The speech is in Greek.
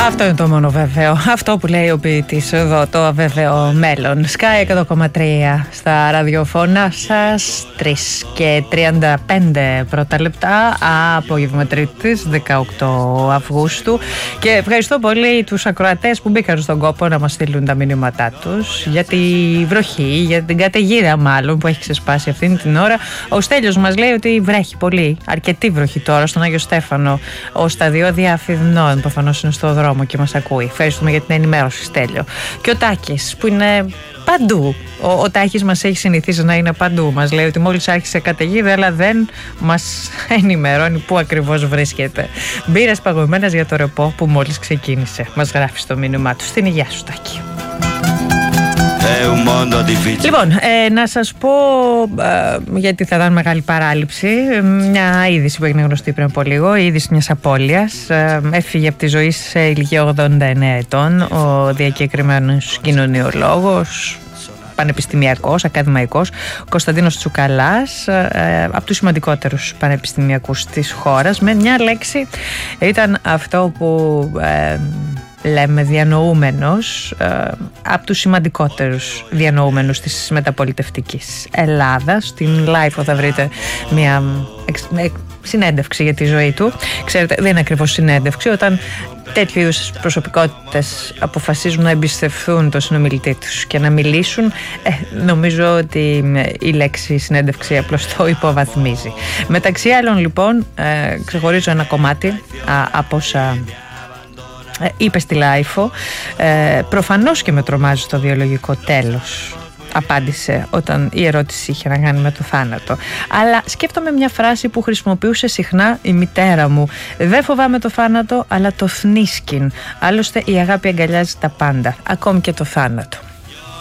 Αυτό είναι το μόνο βέβαιο. Αυτό που λέει ο ποιητής εδώ, το αβέβαιο μέλλον. Sky 100,3 στα ραδιοφώνα σας, 3:35 πρώτα λεπτά, απόγευμα Τρίτης 18 Αυγούστου. Και ευχαριστώ πολύ τους ακροατές που μπήκαν στον κόπο να μας στείλουν τα μηνύματά τους για τη βροχή, για την καταιγίδα μάλλον που έχει ξεσπάσει αυτήν την ώρα. Ο Στέλιος μας λέει ότι βρέχει πολύ, αρκετή βροχή τώρα στον Άγιο Στέφανο, ο σταδιώδη Αφιδνών, προφανώς είναι στο δρόμο και μας ακούει. Ευχαριστούμε για την ενημέρωση, Στέλιο. Και ο Τάκης που είναι παντού. Ο Τάκης μας έχει συνηθίσει να είναι παντού. Μας λέει ότι μόλις άρχισε καταιγίδα, αλλά δεν μας ενημερώνει πού ακριβώς βρίσκεται. Μπήρες παγωμένες για το ρεπό που μόλις ξεκίνησε. Μας γράφει στο μήνυμά του. Στην υγεία σου, Τάκη. Λοιπόν, να σας πω, γιατί θα ήταν μεγάλη παράληψη, μια είδηση που έγινε γνωστή πριν από λίγο, η είδηση μιας απώλειας. Έφυγε από τη ζωή σε ηλικία 89 ετών ο διακεκριμένος κοινωνιολόγος, πανεπιστημιακός, ακαδημαϊκός, Κωνσταντίνος Τσουκαλάς, από τους σημαντικότερους πανεπιστημιακούς της χώρας. Με μια λέξη ήταν αυτό που λέμε διανοούμενος, από τους σημαντικότερους διανοούμενους της μεταπολιτευτικής Ελλάδας. Στην Λάιφο θα βρείτε μια συνέντευξη για τη ζωή του. Ξέρετε, δεν είναι ακριβώς συνέντευξη όταν τέτοιου είδους προσωπικότητες αποφασίζουν να εμπιστευθούν τον συνομιλητή τους και να μιλήσουν. Νομίζω ότι η λέξη συνέντευξη απλώς το υποβαθμίζει. Μεταξύ άλλων, λοιπόν, ξεχωρίζω ένα κομμάτι από όσα είπε στη Λάιφο. Προφανώς και με τρομάζει το βιολογικό τέλος, απάντησε όταν η ερώτηση είχε να κάνει με το θάνατο. Αλλά σκέφτομαι μια φράση που χρησιμοποιούσε συχνά η μητέρα μου. Δεν φοβάμαι το θάνατο, αλλά το θνίσκιν. Άλλωστε η αγάπη αγκαλιάζει τα πάντα, ακόμη και το θάνατο.